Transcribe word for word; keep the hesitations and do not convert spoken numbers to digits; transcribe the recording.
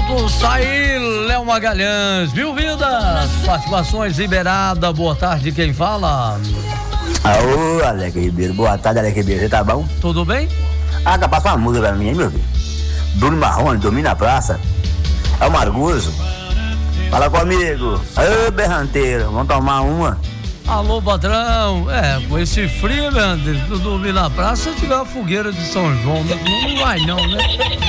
Pronto, sair, Léo Magalhães, viu, vida? Participações liberada, boa tarde, quem fala? Alô, Alex Ribeiro, boa tarde, Alex Ribeiro, você tá bom? Tudo bem? Ah, passa uma música pra mim, hein, meu filho? Bruno Marrone, dormir na praça. É o Margoso. Fala comigo. Ô, berranteiro, vamos tomar uma? Alô, patrão. É, com esse frio, meu Deus, dormir na praça, se tiver uma fogueira de São João, não, não vai não, né?